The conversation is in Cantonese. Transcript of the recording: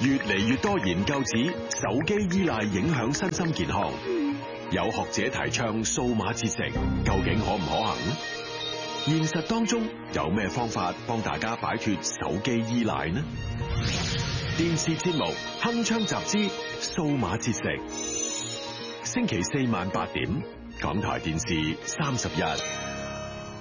越嚟越多研究指手機依賴影響身心健康，有學者提倡數碼節食，究竟可唔可行？現實當中有咩方法幫大家擺脫手機依賴呢？電視節目《鏗鏘集之數碼節食》，星期四晚8點，港台電視31。